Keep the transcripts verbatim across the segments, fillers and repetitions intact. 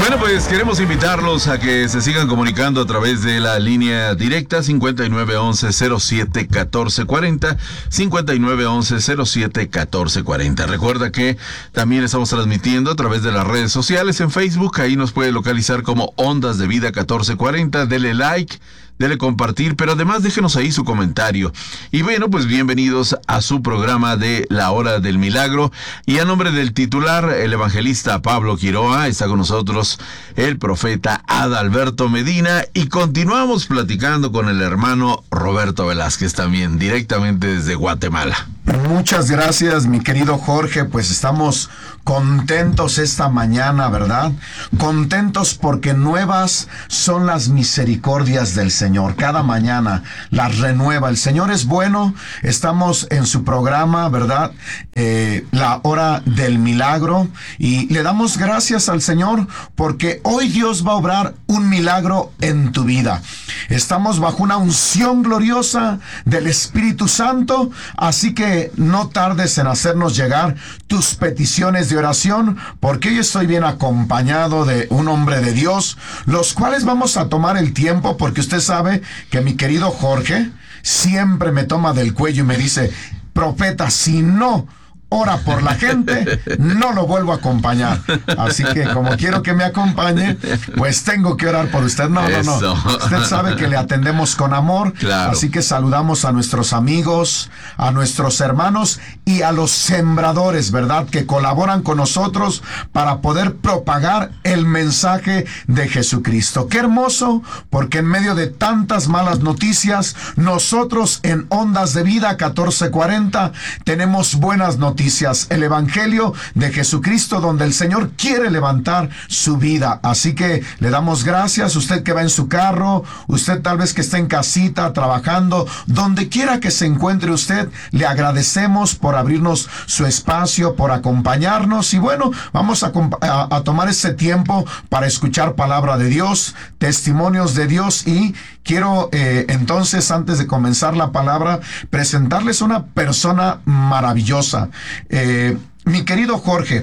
Bueno, pues queremos invitarlos a que se sigan comunicando a través de la línea directa cincuenta y nueve once cero siete catorce cuarenta, cincuenta y nueve once cero siete catorce cuarenta. Recuerda que también estamos transmitiendo a través de las redes sociales en Facebook, ahí nos puede localizar como Ondas de Vida catorce cuarenta, dele like, dele compartir, pero además déjenos ahí su comentario. Y bueno, pues bienvenidos a su programa de La Hora del Milagro. Y a nombre del titular, el evangelista Pablo Quiroa, está con nosotros el profeta Adalberto Medina. Y continuamos platicando con el hermano Roberto Velázquez también, directamente desde Guatemala. Muchas gracias, mi querido Jorge. Pues estamos contentos esta mañana, ¿verdad? Contentos porque nuevas son las misericordias del Señor. Cada mañana las renueva. El Señor es bueno. Estamos en su programa, ¿verdad? Eh, la Hora del Milagro. Y le damos gracias al Señor porque hoy Dios va a obrar un milagro en tu vida. Estamos bajo una unción gloriosa del Espíritu Santo, así que no tardes en hacernos llegar tus peticiones de oración, porque hoy estoy bien acompañado de un hombre de Dios, los cuales vamos a tomar el tiempo, porque usted sabe que mi querido Jorge siempre me toma del cuello y me dice: profeta, si no ora por la gente, no lo vuelvo a acompañar. Así que como quiero que me acompañe, pues tengo que orar por usted. No, no, no. Usted sabe que le atendemos con amor. Claro. Así que saludamos a nuestros amigos, a nuestros hermanos y a los sembradores, ¿verdad? Que colaboran con nosotros para poder propagar el mensaje de Jesucristo. Qué hermoso, porque en medio de tantas malas noticias, nosotros en Ondas de Vida catorce cuarenta tenemos buenas noticias. El Evangelio de Jesucristo, donde el Señor quiere levantar su vida. Así que le damos gracias. Usted que va en su carro, usted tal vez que está en casita, trabajando, donde quiera que se encuentre usted, le agradecemos por abrirnos su espacio, por acompañarnos. Y bueno, vamos a, a, a tomar ese tiempo para escuchar palabra de Dios, testimonios de Dios. Y quiero eh, entonces, antes de comenzar la palabra, presentarles una persona maravillosa. Eh, mi querido Jorge,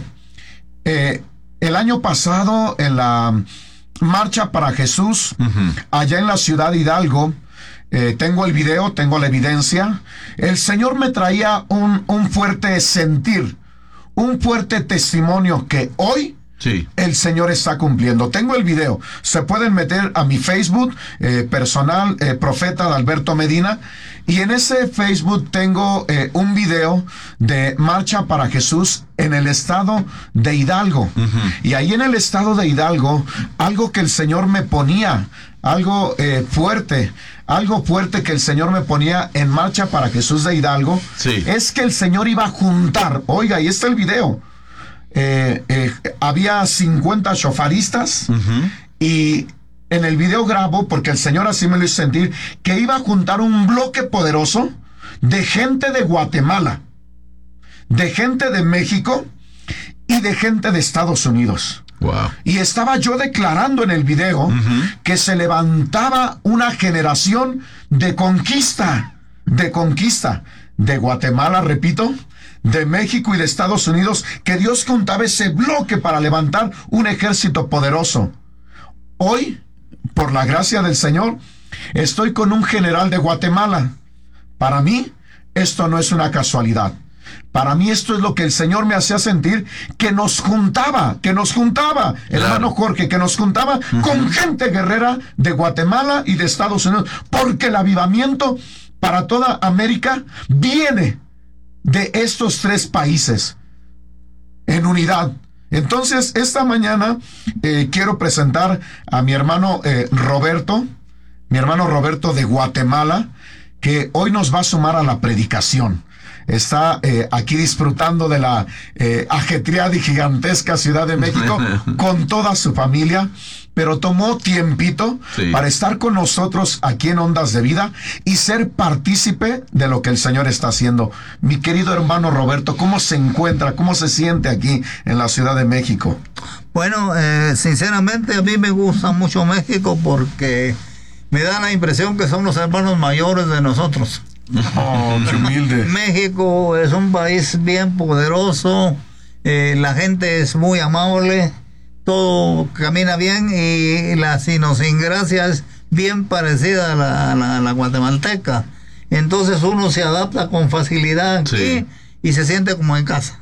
eh, el año pasado en la Marcha para Jesús, uh-huh. allá en la ciudad de Hidalgo, eh, tengo el video, tengo la evidencia, el Señor me traía un, un fuerte sentir, un fuerte testimonio que hoy sí, el Señor está cumpliendo. Tengo el video. Se pueden meter a mi Facebook eh, personal, eh, Profeta Adalberto Medina, y en ese Facebook tengo eh, un video de Marcha para Jesús en el estado de Hidalgo. Uh-huh. Y ahí en el estado de Hidalgo, algo que el Señor me ponía, algo eh, fuerte, algo fuerte que el Señor me ponía en Marcha para Jesús de Hidalgo, sí, es que el Señor iba a juntar, oiga, ahí está el video, Eh, eh, había cincuenta shofaristas, uh-huh. y en el video grabo, porque el Señor así me lo hizo sentir, que iba a juntar un bloque poderoso de gente de Guatemala, de gente de México y de gente de Estados Unidos. Wow. Y estaba yo declarando en el video, uh-huh. que se levantaba una generación de conquista, de conquista, de Guatemala, repito, de México y de Estados Unidos, que Dios contaba ese bloque para levantar un ejército poderoso. Hoy, por la gracia del Señor, estoy con un general de Guatemala. Para mí, esto no es una casualidad. Para mí esto es lo que el Señor me hacía sentir, que nos juntaba, que nos juntaba, claro, hermano Jorge, que nos juntaba uh-huh. con gente guerrera de Guatemala y de Estados Unidos, porque el avivamiento para toda América viene de estos tres países en unidad. Entonces, esta mañana eh, quiero presentar a mi hermano eh, Roberto, mi hermano Roberto de Guatemala, que hoy nos va a sumar a la predicación. Está eh, aquí disfrutando de la eh, ajetreada y gigantesca Ciudad de México con toda su familia, pero tomó tiempito sí. para estar con nosotros aquí en Ondas de Vida y ser partícipe de lo que el Señor está haciendo. Mi querido hermano Roberto, ¿cómo se encuentra? ¿Cómo se siente aquí en la Ciudad de México? Bueno, eh, sinceramente a mí me gusta mucho México porque me da la impresión que son los hermanos mayores de nosotros. Oh, qué humilde. México es un país bien poderoso, eh, la gente es muy amable, todo camina bien y la idiosincrasia es bien parecida a la, a la, a la guatemalteca. Entonces uno se adapta con facilidad aquí sí. y se siente como en casa.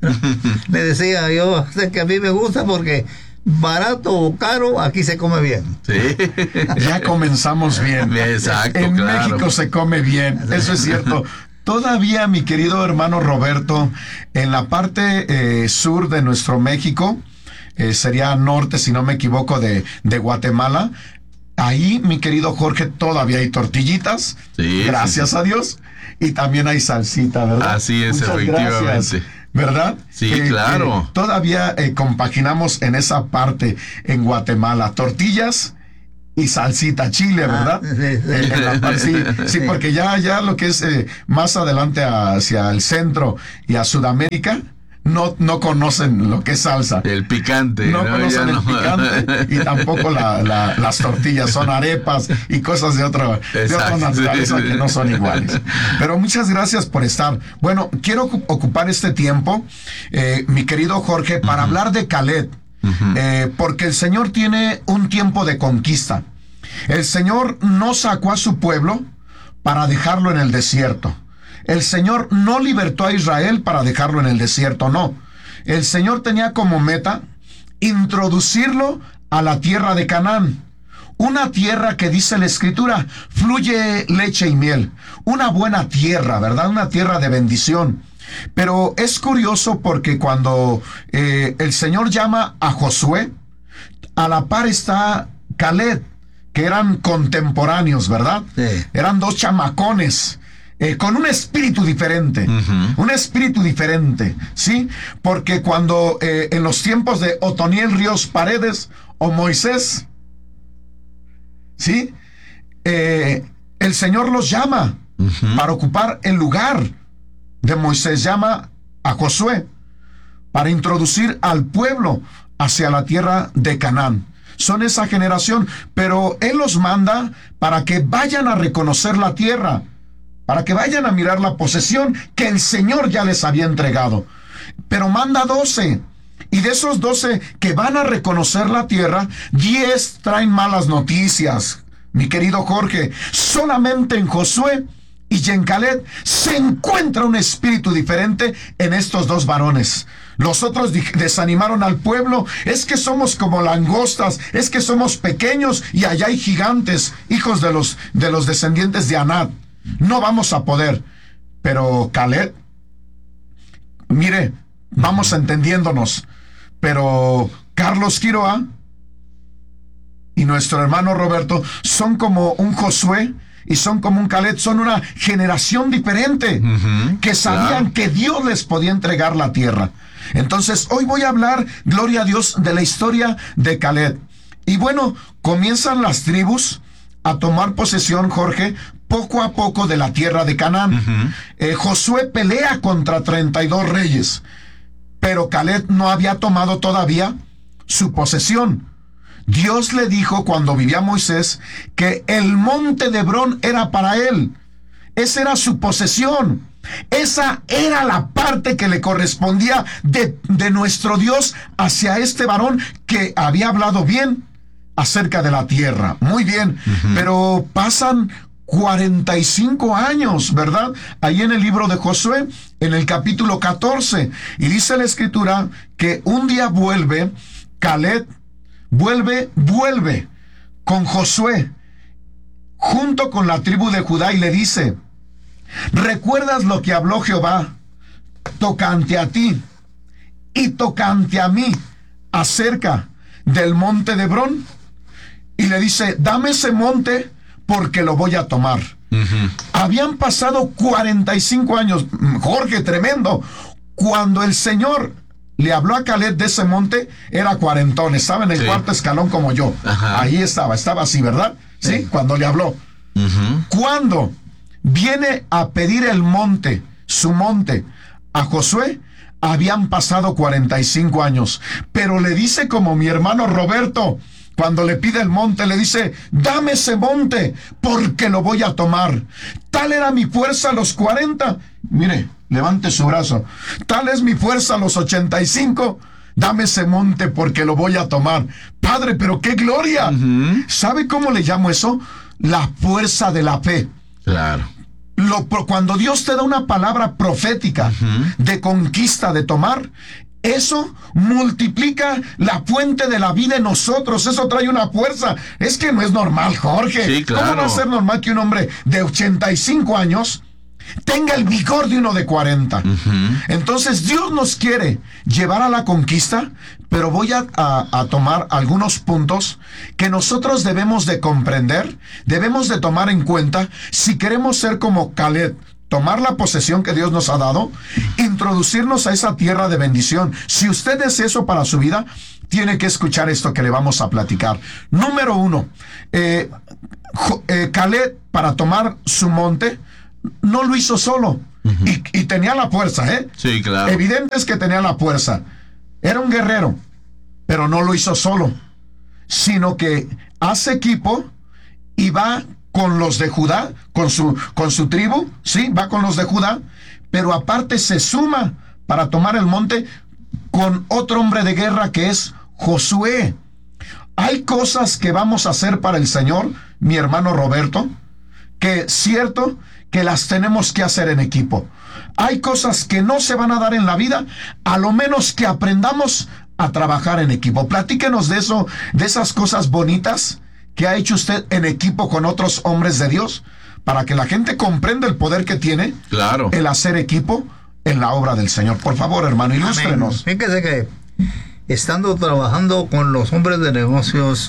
Le decía yo, sé que a mí me gusta porque barato o caro, aquí se come bien. Sí. Ya comenzamos bien. Exacto, en claro. México se come bien, eso es cierto. Todavía, mi querido hermano Roberto, en la parte eh, sur de nuestro México, eh, sería norte, si no me equivoco, de, de Guatemala, ahí, mi querido Jorge, todavía hay tortillitas, sí, gracias sí, sí. a Dios, y también hay salsita, ¿verdad? Así es, muchas efectivamente. Gracias, ¿verdad? Sí, eh, claro. Eh, todavía eh, compaginamos en esa parte en Guatemala, tortillas y salsita chile, ¿verdad? Ah, sí, sí. Eh, en la par- sí, sí, porque ya, ya lo que es eh, más adelante hacia el centro y a Sudamérica, no, no conocen lo que es salsa. El picante. No, No, conocen ya el no. picante y tampoco la, la, las tortillas, son arepas y cosas de otra, de otra Exacto. naturaleza que no son iguales. Pero muchas gracias por estar. Bueno, quiero ocu- ocupar este tiempo, eh, mi querido Jorge, para uh-huh. hablar de Caleb, uh-huh. eh, porque el Señor tiene un tiempo de conquista. El Señor no sacó a su pueblo para dejarlo en el desierto. El Señor no libertó a Israel para dejarlo en el desierto, no. El Señor tenía como meta introducirlo a la tierra de Canaán. Una tierra que dice la Escritura, fluye leche y miel. Una buena tierra, ¿verdad? Una tierra de bendición. Pero es curioso porque cuando eh, el Señor llama a Josué, a la par está Caleb, que eran contemporáneos, ¿verdad? Sí. Eran dos chamacones. Eh, con un espíritu diferente, uh-huh. un espíritu diferente, ¿sí? Porque cuando eh, en los tiempos de Otoniel Ríos Paredes o Moisés, ¿sí? Eh, el Señor los llama uh-huh. para ocupar el lugar de Moisés, llama a Josué para introducir al pueblo hacia la tierra de Canaán. Son esa generación, pero Él los manda para que vayan a reconocer la tierra, para que vayan a mirar la posesión que el Señor ya les había entregado. Pero manda doce, y de esos doce que van a reconocer la tierra, diez traen malas noticias. Mi querido Jorge, solamente en Josué y en Caleb se encuentra un espíritu diferente en estos dos varones. Los otros desanimaron al pueblo. Es que somos como langostas, es que somos pequeños y allá hay gigantes, hijos de los, de los descendientes de Anat. No vamos a poder. Pero Caleb, mire, vamos entendiéndonos. Pero Carlos Quiroa y nuestro hermano Roberto son como un Josué y son como un Caleb, son una generación diferente, uh-huh, que sabían, claro, que Dios les podía entregar la tierra. Entonces, hoy voy a hablar, gloria a Dios, de la historia de Caleb. Y bueno, comienzan las tribus a tomar posesión, Jorge, poco a poco de la tierra de Canaán. Uh-huh. Eh, Josué pelea contra treinta y dos reyes, pero Caleb no había tomado todavía su posesión. Dios le dijo cuando vivía Moisés que el monte de Hebrón era para él. Esa era su posesión. Esa era la parte que le correspondía de, de nuestro Dios hacia este varón que había hablado bien acerca de la tierra. Muy bien, uh-huh. Pero pasan cuarenta y cinco años, ¿verdad? Ahí en el libro de Josué, en el capítulo catorce, y dice la Escritura que un día vuelve Caleb, vuelve, vuelve con Josué, junto con la tribu de Judá, y le dice: ¿recuerdas lo que habló Jehová tocante a ti y tocante a mí acerca del monte de Hebrón? Y le dice: dame ese monte porque lo voy a tomar. Uh-huh. Habían pasado cuarenta y cinco años, Jorge, tremendo. Cuando el Señor le habló a Caleb de ese monte, era cuarentón, estaba en el sí. cuarto escalón como yo. Uh-huh. Ahí estaba, estaba así, ¿verdad? Sí, sí, cuando le habló. Uh-huh. Cuando viene a pedir el monte, su monte, a Josué, habían pasado cuarenta y cinco años. Pero le dice como mi hermano Roberto, cuando le pide el monte, le dice: dame ese monte, porque lo voy a tomar. Tal era mi fuerza a los cuarenta. Mire, levante su brazo. Tal es mi fuerza a los ochenta y cinco, Dame ese monte porque lo voy a tomar. Padre, pero qué gloria. Uh-huh. ¿Sabe cómo le llamo eso? La fuerza de la fe. Claro. Lo, cuando Dios te da una palabra profética uh-huh. de conquista, de tomar, eso multiplica la fuente de la vida en nosotros. Eso trae una fuerza. Es que no es normal, Jorge. Sí, claro. ¿Cómo va a ser normal que un hombre de ochenta y cinco años tenga el vigor de uno de cuarenta? Uh-huh. Entonces Dios nos quiere llevar a la conquista, pero voy a, a, a tomar algunos puntos que nosotros debemos de comprender, debemos de tomar en cuenta si queremos ser como Caleb, tomar la posesión que Dios nos ha dado, introducirnos a esa tierra de bendición. Si usted desea eso para su vida, tiene que escuchar esto que le vamos a platicar. Número uno, eh, eh, Caleb, para tomar su monte, no lo hizo solo. Uh-huh. y, y tenía la fuerza, ¿eh? Sí, claro. Evidente es que tenía la fuerza. Era un guerrero, pero no lo hizo solo, sino que hace equipo y va con los de Judá, con su, con su tribu, sí, va con los de Judá, pero aparte se suma para tomar el monte con otro hombre de guerra que es Josué. Hay cosas que vamos a hacer para el Señor, mi hermano Roberto, que cierto que las tenemos que hacer en equipo. Hay cosas que no se van a dar en la vida, a lo menos que aprendamos a trabajar en equipo. Platíquenos de eso, de esas cosas bonitas que ha hecho usted en equipo con otros hombres de Dios, para que la gente comprenda el poder que tiene, claro, el hacer equipo en la obra del Señor. Por favor, hermano, ilústrenos. Fíjese que estando trabajando con los hombres de negocios,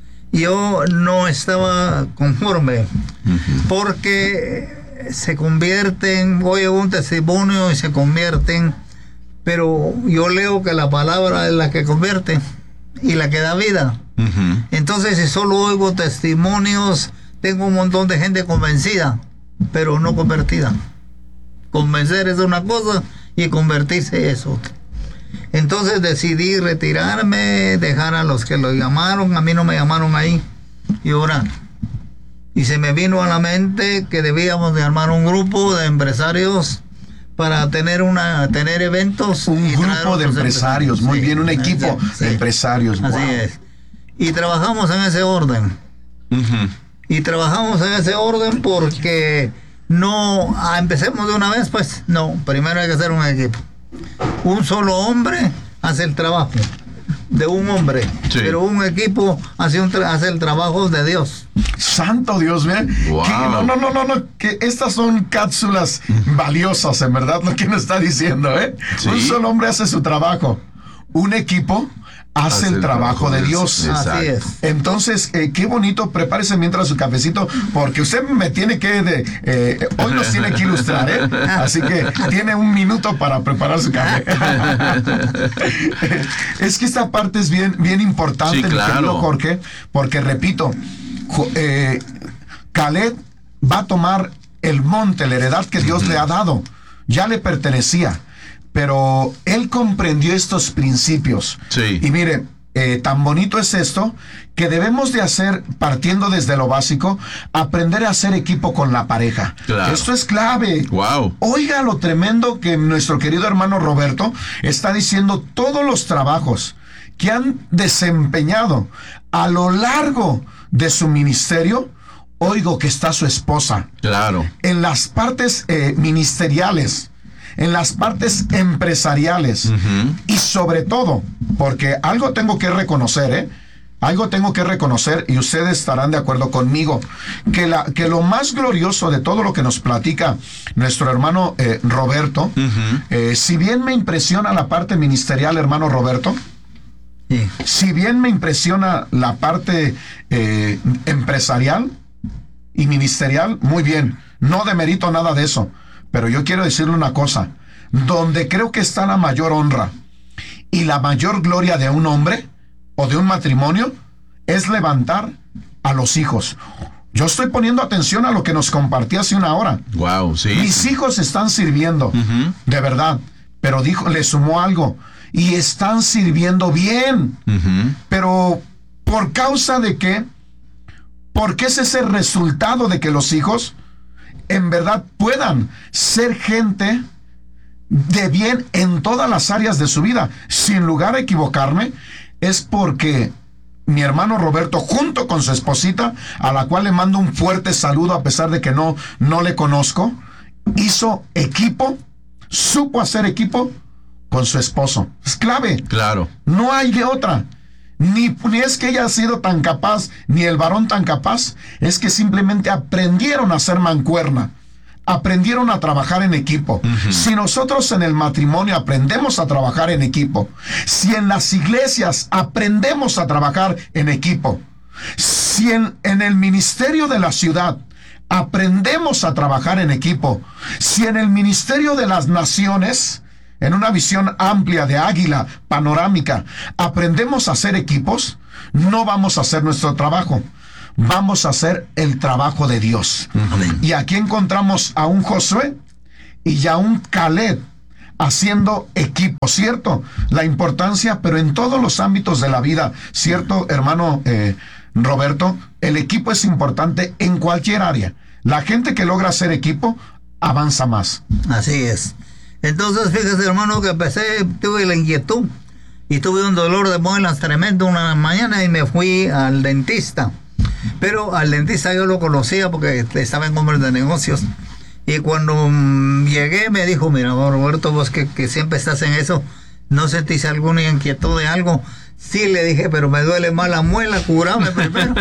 yo no estaba conforme, uh-huh. porque se convierten, oye un testimonio y se convierten, pero yo leo que la palabra es la que convierte y la que da vida. Uh-huh. Entonces, si solo oigo testimonios, tengo un montón de gente convencida, pero no convertida. Convencer es una cosa y convertirse es otra. Entonces decidí retirarme, dejar a los que lo llamaron, a mí no me llamaron ahí, y orar. Y se me vino a la mente que debíamos de armar un grupo de empresarios para tener una tener eventos. Un grupo de empresarios, muy sí, bien, un equipo sí, de empresarios. Así wow. es. Y trabajamos en ese orden. Uh-huh. Y trabajamos en ese orden porque no ah, empecemos de una vez, pues no, primero hay que hacer un equipo. Un solo hombre hace el trabajo de un hombre, sí. pero un equipo hace, un tra- hace el trabajo de Dios. Santo Dios, ¿ve? Wow. No, no, no, no, no, que estas son cápsulas valiosas, en verdad, lo que nos está diciendo, ¿eh? Sí. Un solo hombre hace su trabajo, un equipo hace, hace el, el trabajo, trabajo de Dios. Dios. Así es. Entonces, eh, qué bonito, prepárese mientras su cafecito, porque usted me tiene que, de, eh, hoy nos tiene que ilustrar, ¿eh? Así que tiene un minuto para preparar su café. Es que esta parte es bien, bien importante, sí, claro. mi querido Jorge, porque repito, eh, Caleb va a tomar el monte, la heredad que Dios uh-huh. le ha dado, ya le pertenecía. Pero él comprendió estos principios. Sí. Y mire, eh, tan bonito es esto, que debemos de hacer, partiendo desde lo básico, aprender a hacer equipo con la pareja. Claro. Esto es clave. Wow. Oiga lo tremendo que nuestro querido hermano Roberto está diciendo, todos los trabajos que han desempeñado a lo largo de su ministerio. Oigo que está su esposa. Claro. En las partes eh, ministeriales, en las partes empresariales, uh-huh. y sobre todo, porque algo tengo que reconocer, ¿eh? Algo tengo que reconocer, y ustedes estarán de acuerdo conmigo, que, la, que lo más glorioso de todo lo que nos platica nuestro hermano eh, Roberto, uh-huh. eh, si bien me impresiona la parte ministerial, hermano Roberto, sí. si bien me impresiona la parte eh, empresarial y ministerial, muy bien, no demerito nada de eso. Pero yo quiero decirle una cosa, donde creo que está la mayor honra y la mayor gloria de un hombre o de un matrimonio es levantar a los hijos. Yo estoy poniendo atención a lo que nos compartí hace una hora. Wow, sí. Mis hijos están sirviendo, uh-huh. de verdad, pero dijo, le sumó algo, y están sirviendo bien. Uh-huh. Pero ¿por causa de qué? Porque ese es el resultado de que los hijos en verdad puedan ser gente de bien en todas las áreas de su vida. Sin lugar a equivocarme, es porque mi hermano Roberto, junto con su esposita, a la cual le mando un fuerte saludo a pesar de que no, no le conozco, hizo equipo, supo hacer equipo con su esposo. Es clave. Claro. No hay de otra. Ni, ni es que ella ha sido tan capaz, ni el varón tan capaz, es que simplemente aprendieron a ser mancuerna. Aprendieron a trabajar en equipo. Uh-huh. Si nosotros en el matrimonio aprendemos a trabajar en equipo, si en las iglesias aprendemos a trabajar en equipo, si en, en el ministerio de la ciudad aprendemos a trabajar en equipo, si en el ministerio de las naciones, en una visión amplia de águila panorámica, aprendemos a hacer equipos, no vamos a hacer nuestro trabajo. Vamos a hacer el trabajo de Dios. Uh-huh. Y aquí encontramos a un Josué y a un Caleb haciendo equipo, ¿cierto? La importancia, pero en todos los ámbitos de la vida, ¿cierto, hermano eh, Roberto? El equipo es importante en cualquier área. La gente que logra hacer equipo avanza más. Así es. Entonces, fíjese, hermano, que empecé, tuve la inquietud y tuve un dolor de muelas tremendo una mañana y me fui al dentista. Pero al dentista yo lo conocía porque estaba en hombres de negocios. Y cuando mm, llegué me dijo, mira, Roberto, vos que, que siempre estás en eso, ¿no sentís alguna inquietud de algo? Sí, le dije, pero me duele más la muela, curame primero.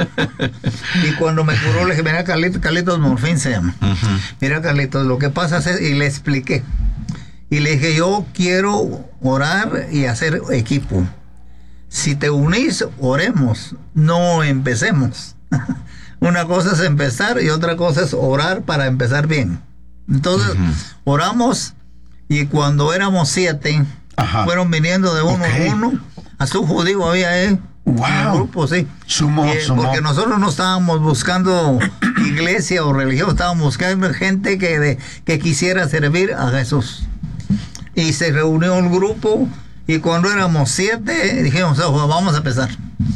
Y cuando me curó le dije, mira, Carlitos, Carlitos Morfín se llama. Uh-huh. Mira, Carlitos, lo que pasa es, y le expliqué. Y le dije, yo quiero orar y hacer equipo. Si te unís, oremos, no empecemos. Una cosa es empezar y otra cosa es orar para empezar bien. Entonces, uh-huh. oramos y cuando éramos siete, Ajá. fueron viniendo de uno okay. en uno. A su judío había eh, wow. en el grupo, sí. Sumó, eh, sumó. Porque nosotros no estábamos buscando iglesia o religión, estábamos buscando gente que, de, que quisiera servir a Jesús. Y se reunió el grupo. Y cuando éramos siete, dijimos, oh, vamos a empezar.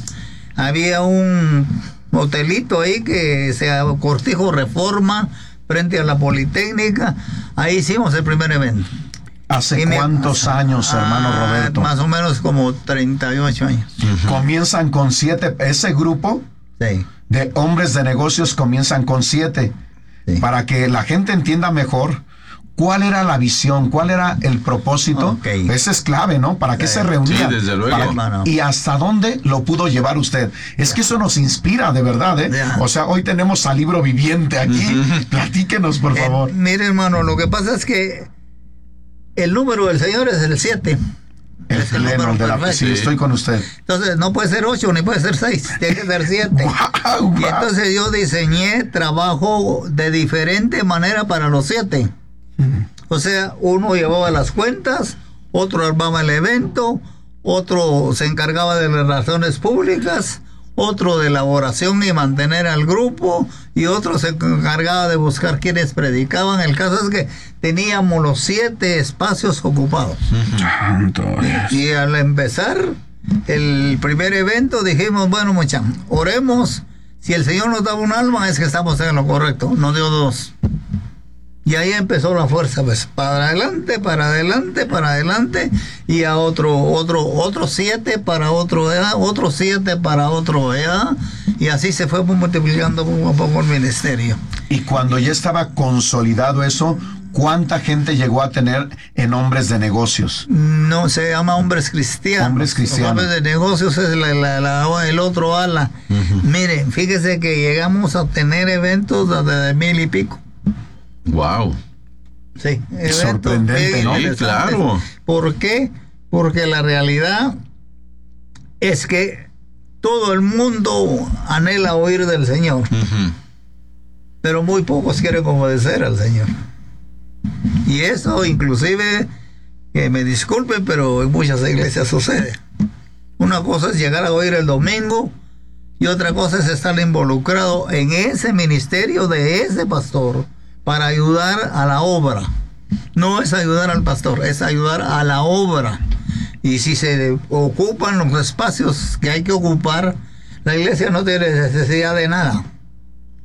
Había un hotelito ahí que se llama Cortijo Reforma, frente a la Politécnica. Ahí hicimos el primer evento. ¿Hace me, cuántos ah, años, hermano ah, Roberto? Más o menos como treinta y ocho años. Uh-huh. Comienzan con siete. Ese grupo sí. de hombres de negocios comienzan con siete. Sí. Para que la gente entienda mejor cuál era la visión, cuál era el propósito. Okay. Ese es clave, ¿no? ¿Para qué sí. se reunían? Sí, desde luego. Para, y hasta dónde lo pudo llevar usted. Es que eso nos inspira, de verdad, ¿eh? Yeah. O sea, hoy tenemos al libro viviente aquí. Uh-huh. Platíquenos, por favor. Eh, mire, hermano, lo que pasa es que el número del Señor es el siete. El, el número de la sí, estoy con usted. Entonces, no puede ser ocho, ni puede ser seis, tiene que ser siete. Wow, wow. Y entonces yo diseñé trabajo de diferente manera para los siete. O sea, uno llevaba las cuentas, otro armaba el evento, otro se encargaba de las relaciones públicas, otro de elaboración y mantener al grupo, y otro se encargaba de buscar quienes predicaban. El caso es que teníamos los siete espacios ocupados. Uh-huh. Y al empezar el primer evento dijimos, bueno, muchachos, oremos. Si el Señor nos da un alma, es que estamos en lo correcto. Nos dio dos. Y ahí empezó la fuerza, pues, para adelante, para adelante, para adelante, y a otro, otro, otro siete para otro edad, otro siete para otro edad, y así se fue multiplicando poco a poco el ministerio. Y cuando ya estaba consolidado eso, ¿cuánta gente llegó a tener en hombres de negocios? No, se llama hombres cristianos. Hombres cristianos. Hombres de negocios es la, la, la, el otro ala. Uh-huh. Miren, fíjese que llegamos a tener eventos de, de mil y pico. Wow. Sí, sorprendente, ¿no? Sí, claro. ¿Por qué? Porque la realidad es que todo el mundo anhela oír del Señor, uh-huh. pero muy pocos quieren obedecer al Señor. Y eso, inclusive, que me disculpen, pero en muchas iglesias sucede. Una cosa es llegar a oír el domingo y otra cosa es estar involucrado en ese ministerio de ese pastor para ayudar a la obra. No es ayudar al pastor, es ayudar a la obra. Y si se ocupan los espacios que hay que ocupar, la iglesia no tiene necesidad de nada.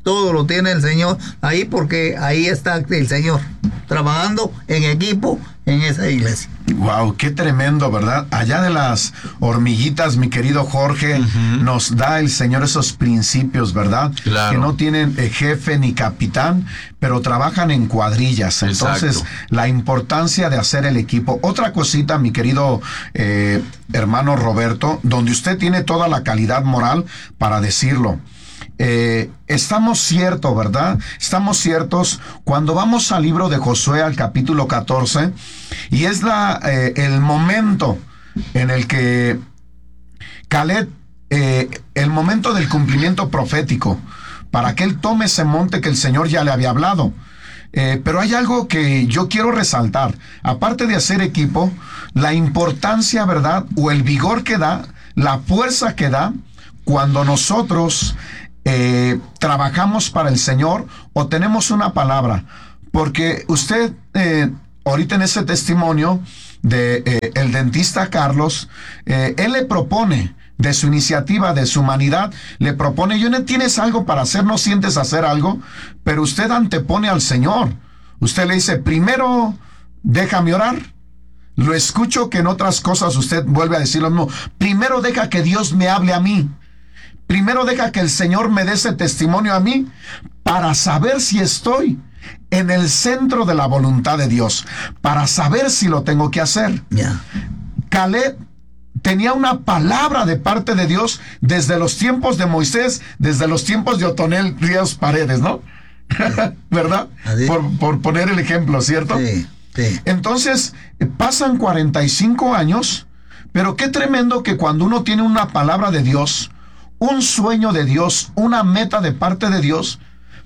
todo lo tiene el Señor ahí, porque ahí está el Señor trabajando en equipo en esa iglesia. Wow, qué tremendo, ¿verdad? Allá de las hormiguitas, mi querido Jorge, uh-huh. nos da el Señor esos principios, ¿verdad? Claro. Que no tienen eh, jefe ni capitán, pero trabajan en cuadrillas. Entonces, exacto. la importancia de hacer el equipo. Otra cosita, mi querido eh, hermano Roberto, donde usted tiene toda la calidad moral para decirlo. Eh, estamos ciertos, ¿verdad? Estamos ciertos cuando vamos al libro de Josué, al capítulo catorce, y es la eh, el momento en el que Caleb, eh, el momento del cumplimiento profético, para que él tome ese monte que el Señor ya le había hablado. Eh, pero hay algo que yo quiero resaltar, aparte de hacer equipo, la importancia, ¿verdad? O el vigor que da, la fuerza que da, cuando nosotros Eh, trabajamos para el Señor o tenemos una palabra, porque usted eh, ahorita en ese testimonio de eh, el dentista Carlos, eh, él le propone de su iniciativa, de su humanidad, le propone, yo no tienes algo para hacer, no sientes hacer algo, pero usted antepone al Señor. Usted le dice, primero déjame orar. Lo escucho que en otras cosas usted vuelve a decir lo mismo, primero deja que Dios me hable a mí. Primero deja que el Señor me dé ese testimonio a mí para saber si estoy en el centro de la voluntad de Dios, para saber si lo tengo que hacer. Yeah. Caleb tenía una palabra de parte de Dios desde los tiempos de Moisés, desde los tiempos de Otonel Ríos Paredes, ¿no? ¿Verdad? Por, por poner el ejemplo, ¿cierto? Sí, sí. Entonces, pasan cuarenta y cinco años, pero qué tremendo que cuando uno tiene una palabra de Dios, un sueño de Dios, una meta de parte de Dios,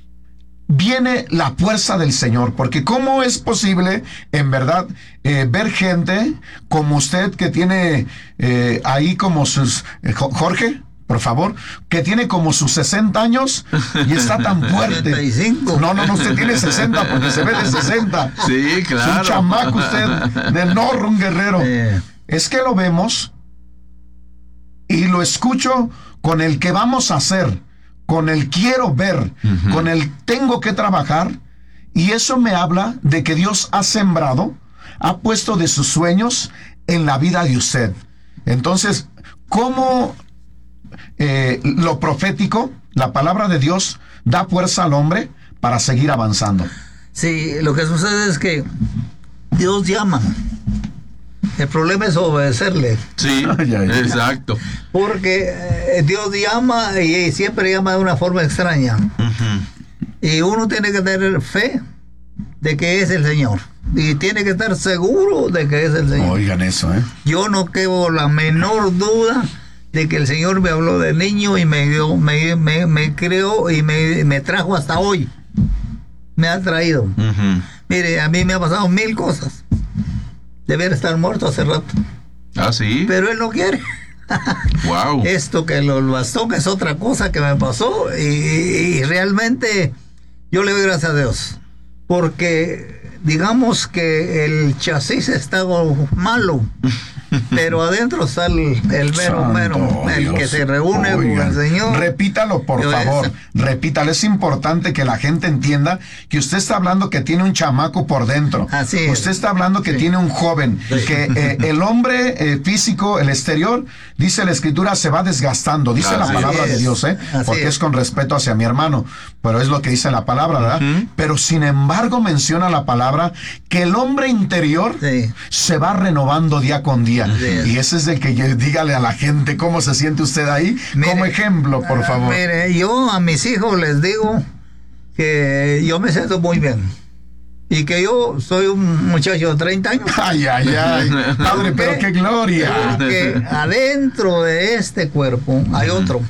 viene la fuerza del Señor. Porque ¿cómo es posible, en verdad, eh, ver gente como usted que tiene eh, ahí como sus... Eh, Jorge, por favor, que tiene como sus sesenta años y está tan fuerte? sesenta y cinco. No, no, no, usted tiene sesenta porque se ve de sesenta. Sí, claro. Es un chamaco usted, de enorme, un guerrero. Eh. Es que lo vemos y lo escucho con el que vamos a hacer, con el quiero ver, uh-huh. con el tengo que trabajar, y eso me habla de que Dios ha sembrado, ha puesto de sus sueños en la vida de usted. Entonces, ¿cómo eh, lo profético, la palabra de Dios, da fuerza al hombre para seguir avanzando? Sí, lo que sucede es que Dios llama. El problema es obedecerle. Sí, ay, ay, ay. Exacto. Porque eh, Dios llama y siempre llama de una forma extraña. Uh-huh. Y uno tiene que tener fe de que es el Señor. Y tiene que estar seguro de que es el Señor. Oigan eso, ¿eh? Yo no quedo la menor duda de que el Señor me habló de niño y me dio, me, me, me creó y me, me trajo hasta hoy. Me ha traído. Uh-huh. Mire, a mí me ha pasado mil cosas. Debería estar muerto hace rato. ¿Ah, sí? Pero él no quiere. Wow. Esto que lo bastó, que es otra cosa que me pasó. Y, y realmente yo le doy gracias a Dios. Porque digamos que el chasis está malo. Pero adentro está el, el mero, mero, el Dios. Que se reúne Oigan, con el Señor. Repítalo, por Yo favor. esa. Repítalo. Es importante que la gente entienda que usted está hablando que tiene un chamaco por dentro. Así es. Usted está hablando que sí. tiene un joven. Sí. Que eh, el hombre eh, físico, el exterior, dice la Escritura, se va desgastando. Dice Así la palabra es. de Dios, ¿eh? Así Porque es. es con respeto hacia mi hermano. Pero es lo que dice la palabra, ¿verdad? Uh-huh. Pero sin embargo menciona la palabra que el hombre interior sí. se va renovando día con día. Sí. Y ese es el que dígale a la gente cómo se siente usted ahí, mire, como ejemplo, por favor. Mire, yo a mis hijos les digo que yo me siento muy bien y que yo soy un muchacho de treinta años. Ay, ay, ay, padre, pero qué gloria. Porque adentro de este cuerpo hay otro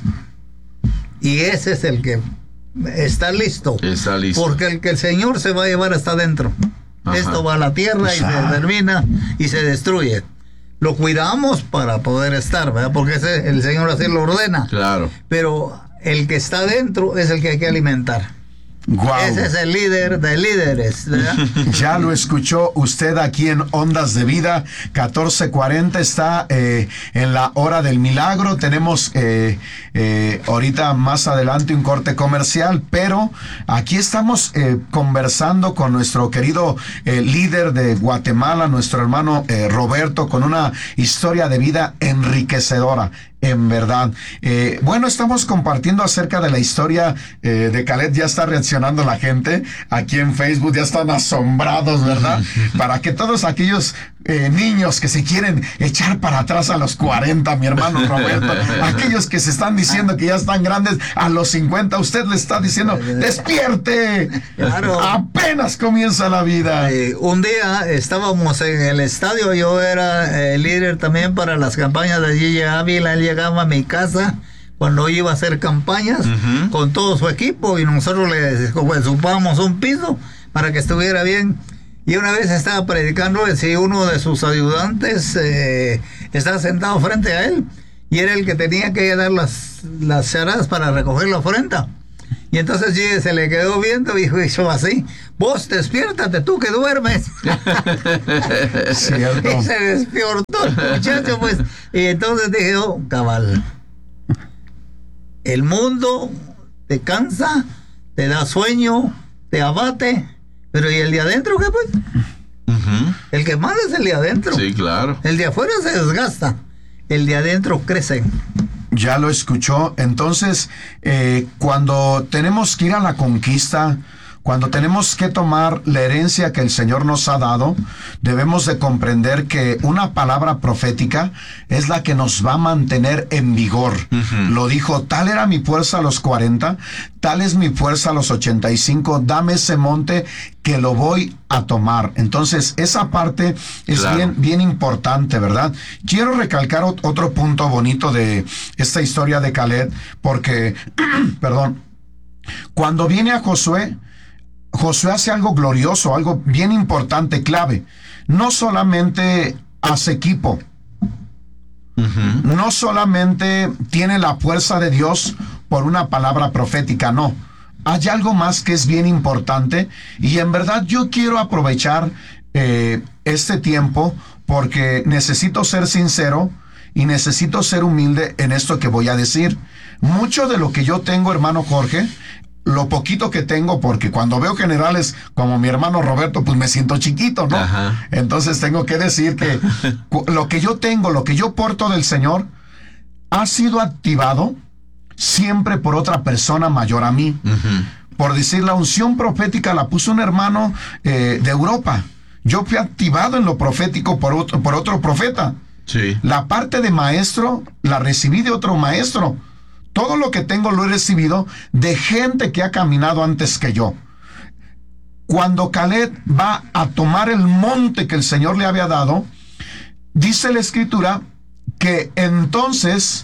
y ese es el que está listo. Está listo. Porque el que el Señor se va a llevar está adentro. Ajá. Esto va a la tierra y se termina y se destruye. Lo cuidamos para poder estar, ¿verdad? Porque ese, el Señor así lo ordena. Claro. Pero el que está dentro es el que hay que alimentar. Wow. Ese es el líder de líderes, ¿verdad? Ya lo escuchó usted aquí en Ondas de Vida, catorce cuarenta, está eh, en la hora del milagro. Tenemos eh, eh, ahorita más adelante un corte comercial, pero aquí estamos eh, conversando con nuestro querido eh, líder de Guatemala, nuestro hermano eh, Roberto, con una historia de vida enriquecedora. En verdad. Eh, bueno, estamos compartiendo acerca de la historia eh, de Caleb. Ya está reaccionando la gente aquí en Facebook, ya están asombrados, ¿verdad? Para que todos aquellos eh, niños que se quieren echar para atrás a los cuarenta, mi hermano Roberto, aquellos que se están diciendo que ya están grandes a los cincuenta, usted le está diciendo, ¡despierte! Claro. Apenas comienza la vida. Eh, un día estábamos en el estadio, yo era eh, líder también para las campañas de Gigi Ávila. Él llegaba a mi casa cuando iba a hacer campañas uh-huh. con todo su equipo y nosotros le ocupábamos un piso para que estuviera bien. Y una vez estaba predicando y uno de sus ayudantes eh, estaba sentado frente a él y era el que tenía que dar las, las charadas para recoger la ofrenda. Y entonces Gigi se le quedó viendo y dijo así: vos despiértate, tú que duermes. Cierto. Y se despertó el muchacho, pues. Y entonces dije, oh, cabal, el mundo te cansa, te da sueño, te abate, pero ¿y el de adentro qué, pues? Uh-huh. El que manda es el de adentro. Sí, claro. El de afuera se desgasta, el de adentro crece. Ya lo escuchó. Entonces, eh, cuando tenemos que ir a la conquista, cuando tenemos que tomar la herencia que el Señor nos ha dado, debemos de comprender que una palabra profética es la que nos va a mantener en vigor. Uh-huh. Lo dijo: tal era mi fuerza a los cuarenta, tal es mi fuerza a los ochenta y cinco, dame ese monte que lo voy a tomar. Entonces, esa parte es claro. bien, bien importante, ¿verdad? Quiero recalcar otro punto bonito de esta historia de Caleb, porque, perdón, cuando viene a Josué, Josué hace algo glorioso, algo bien importante, clave. No solamente hace equipo, uh-huh. no solamente tiene la fuerza de Dios por una palabra profética, no. Hay algo más que es bien importante y en verdad yo quiero aprovechar eh, este tiempo porque necesito ser sincero y necesito ser humilde en esto que voy a decir. Mucho de lo que yo tengo, hermano Jorge, lo poquito que tengo, porque cuando veo generales como mi hermano Roberto, pues me siento chiquito, ¿no? Ajá. Entonces tengo que decir que lo que yo tengo, lo que yo porto del Señor, ha sido activado siempre por otra persona mayor a mí. Uh-huh. Por decir, la unción profética la puso un hermano eh, de Europa. Yo fui activado en lo profético por otro, por otro profeta. Sí. La parte de maestro la recibí de otro maestro. Todo lo que tengo lo he recibido de gente que ha caminado antes que yo. Cuando Caleb va a tomar el monte que el Señor le había dado, dice la Escritura que entonces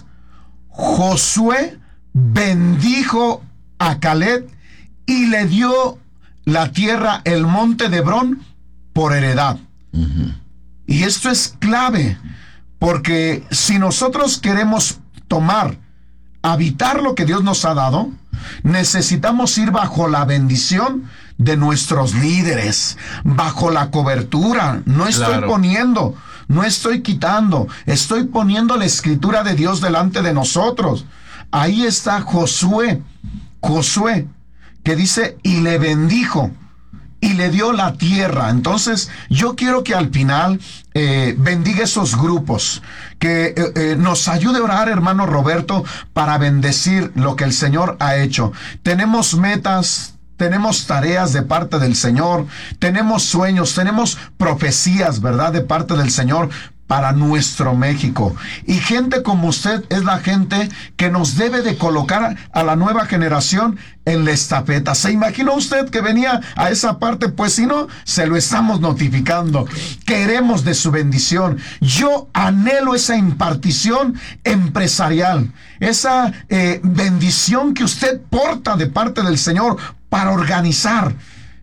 Josué bendijo a Caleb y le dio la tierra, el monte de Hebrón, por heredad. Uh-huh. Y esto es clave, porque si nosotros queremos tomar, habitar lo que Dios nos ha dado, necesitamos ir bajo la bendición de nuestros líderes, bajo la cobertura. No estoy claro. poniendo, no estoy quitando, estoy poniendo la escritura de Dios delante de nosotros. Ahí está Josué, Josué, que dice, y le bendijo, y le dio la tierra. Entonces, yo quiero que al final eh, bendiga esos grupos, que eh, eh, nos ayude a orar, hermano Roberto, para bendecir lo que el Señor ha hecho. Tenemos metas, tenemos tareas de parte del Señor, tenemos sueños, tenemos profecías, ¿verdad?, de parte del Señor para nuestro México. Y gente como usted es la gente que nos debe de colocar a la nueva generación en la estafeta. ¿Se imaginó usted que venía a esa parte? Pues si no, se lo estamos notificando. Queremos de su bendición. Yo anhelo esa impartición empresarial, esa eh, bendición que usted porta de parte del Señor para organizar.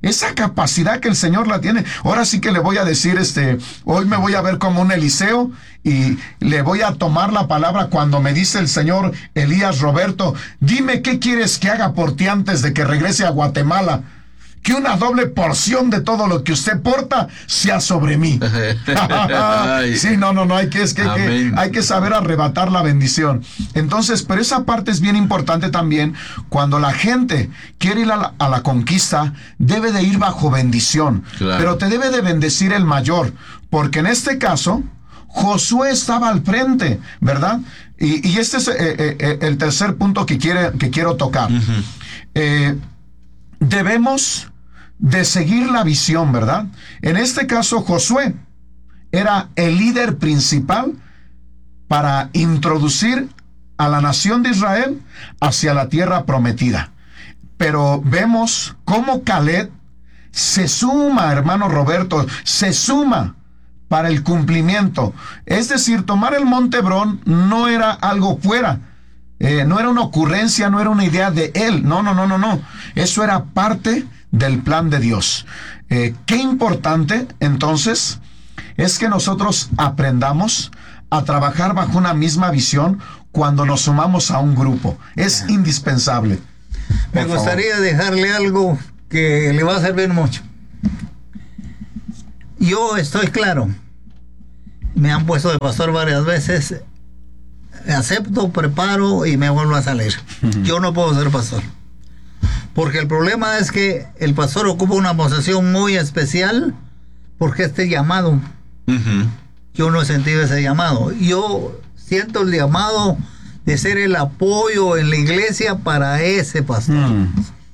esa capacidad que el Señor la tiene. Ahora sí que le voy a decir, este, hoy me voy a ver como un Eliseo y le voy a tomar la palabra cuando me dice el Señor, Elías Roberto, dime qué quieres que haga por ti antes de que regrese a Guatemala. Que una doble porción de todo lo que usted porta sea sobre mí. Sí, no, no, no, hay que, es que, que hay que saber arrebatar la bendición. Entonces, pero esa parte es bien importante también. Cuando la gente quiere ir a la, a la conquista, debe de ir bajo bendición. Claro. Pero te debe de bendecir el mayor, porque en este caso, Josué estaba al frente, ¿verdad? Y, y este es eh, eh, el tercer punto que, quiere, que quiero tocar. Uh-huh. eh, debemos de seguir la visión, ¿verdad? En este caso, Josué era el líder principal para introducir a la nación de Israel hacia la tierra prometida. Pero vemos cómo Caleb se suma, hermano Roberto, se suma para el cumplimiento. Es decir, tomar el Monte Hebrón no era algo fuera, eh, no era una ocurrencia, no era una idea de él. No, no, no, no, no. Eso era parte del plan de Dios. Eh, qué importante, entonces, es que nosotros aprendamos a trabajar bajo una misma visión cuando nos sumamos a un grupo. Es indispensable. Me gustaría dejarle algo que le va a servir mucho. Yo estoy claro, me han puesto de pastor varias veces, acepto, preparo y me vuelvo a salir. Uh-huh. Yo no puedo ser pastor. Porque el problema es que el pastor ocupa una posición muy especial porque este llamado, uh-huh. yo no he sentido ese llamado. Yo siento el llamado de ser el apoyo en la iglesia para ese pastor. Uh-huh.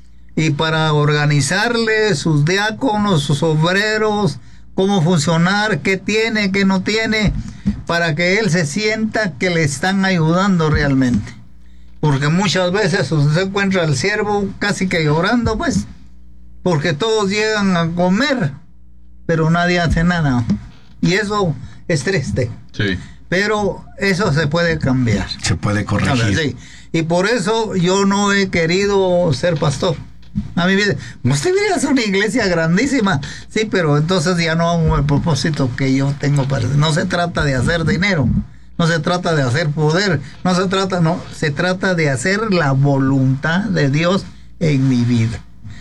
Y para organizarle sus diáconos, sus obreros, cómo funcionar, qué tiene, qué no tiene, para que él se sienta que le están ayudando realmente. Porque muchas veces usted encuentra al siervo casi que llorando, pues, porque todos llegan a comer, pero nadie hace nada. Y eso es triste. Sí. Pero eso se puede cambiar. Se puede corregir. Sí. Y por eso yo no he querido ser pastor. A mí me dice, usted viene a hacer una iglesia grandísima. Sí, pero entonces ya no hago el propósito que yo tengo para... No se trata de hacer dinero. No se trata de hacer poder, no se trata, no, se trata de hacer la voluntad de Dios en mi vida.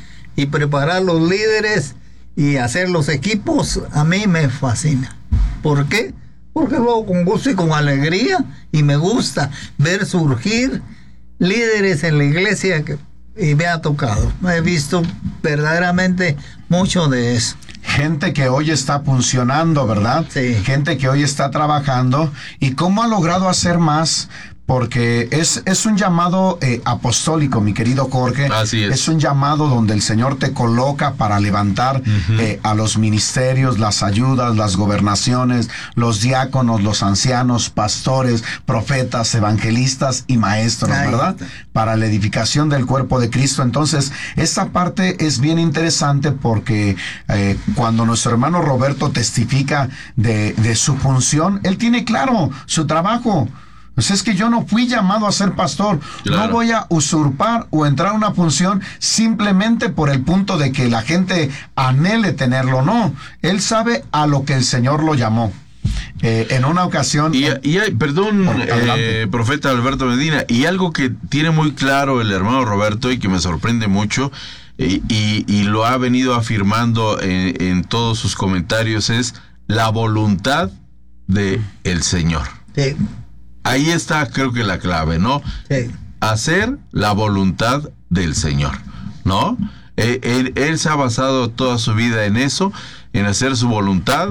Y preparar los líderes y hacer los equipos, a mí me fascina. ¿Por qué? Porque lo hago con gusto y con alegría, y me gusta ver surgir líderes en la iglesia que, y me ha tocado. He visto verdaderamente mucho de eso. Gente que hoy está funcionando, ¿verdad? Sí. Gente que hoy está trabajando. ¿Y cómo ha logrado hacer más? Porque es, es un llamado eh, apostólico, mi querido Jorge. Así es. Es un llamado donde el Señor te coloca para levantar uh-huh. eh, a los ministerios, las ayudas, las gobernaciones, los diáconos, los ancianos, pastores, profetas, evangelistas y maestros, Ay, ¿verdad? Está. Para la edificación del cuerpo de Cristo. Entonces, esta parte es bien interesante porque eh, cuando nuestro hermano Roberto testifica de, de su función, él tiene claro su trabajo. Pues es que yo no fui llamado a ser pastor. Claro. No voy a usurpar o entrar a una función simplemente por el punto de que la gente anhele tenerlo. No, él sabe a lo que el Señor lo llamó. Eh, en una ocasión... Y, y hay, perdón, eh, profeta Alberto Medina, y algo que tiene muy claro el hermano Roberto y que me sorprende mucho, y, y, y lo ha venido afirmando en, en todos sus comentarios, es la voluntad de el Señor. Sí. Ahí está, creo que la clave, ¿no? Sí. Hacer la voluntad del Señor, ¿no? Él, él, él se ha basado toda su vida en eso, en hacer su voluntad,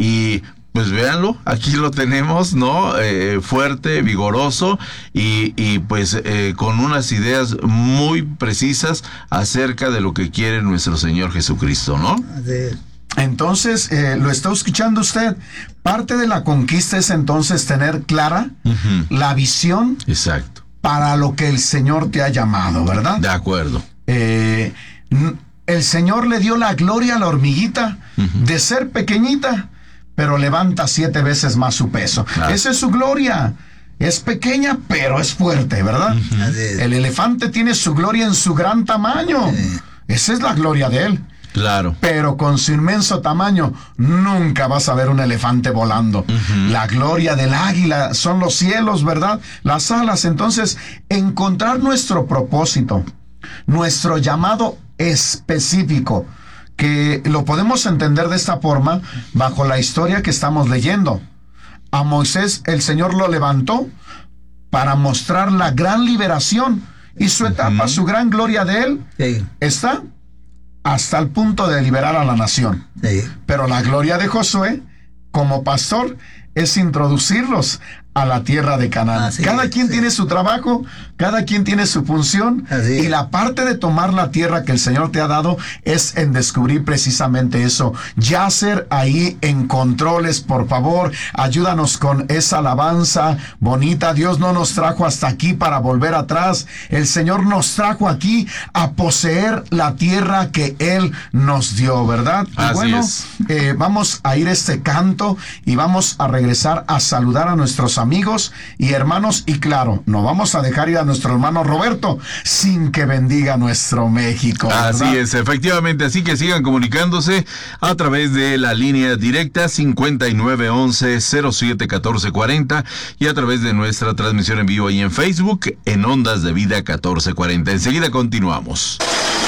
y pues véanlo, aquí lo tenemos, ¿no? Eh, fuerte, vigoroso, y, y pues eh, con unas ideas muy precisas acerca de lo que quiere nuestro Señor Jesucristo, ¿no? Así es. Entonces, eh, lo está escuchando usted. Parte de la conquista es entonces tener clara uh-huh. la visión. Exacto. Para lo que el Señor te ha llamado, ¿verdad? De acuerdo. Eh, el Señor le dio la gloria a la hormiguita uh-huh. de ser pequeñita, pero levanta siete veces más su peso. Claro. Esa es su gloria. Es pequeña, pero es fuerte, ¿verdad? Uh-huh. El elefante tiene su gloria en su gran tamaño. Uh-huh. Esa es la gloria de él. Claro. Pero con su inmenso tamaño nunca vas a ver un elefante volando. Uh-huh. La gloria del águila son los cielos, ¿verdad? Las alas. Entonces, encontrar nuestro propósito, nuestro llamado específico, que lo podemos entender de esta forma bajo la historia que estamos leyendo. A Moisés el Señor lo levantó para mostrar la gran liberación, y su etapa, uh-huh. su gran gloria de él, sí. está hasta el punto de liberar a la nación. Sí. Pero la gloria de Josué como pastor es introducirlos a la tierra de Canaán. Así cada es, quien sí. tiene su trabajo, cada quien tiene su función, así y la parte de tomar la tierra que el Señor te ha dado es en descubrir precisamente eso. Yasser, ahí en controles, por favor, ayúdanos con esa alabanza bonita. Dios no nos trajo hasta aquí para volver atrás. El Señor nos trajo aquí a poseer la tierra que Él nos dio, ¿verdad? Y así bueno, es. Eh, vamos a ir a este canto y vamos a regresar a saludar a nuestros amigos y hermanos, y claro, no vamos a dejar ir a nuestro hermano Roberto sin que bendiga nuestro México, ¿verdad? Así es, efectivamente, así que sigan comunicándose a través de la línea directa cincuenta y nueve once cero siete catorce cuarenta y a través de nuestra transmisión en vivo ahí en Facebook en Ondas de Vida catorce cuarenta. Enseguida continuamos.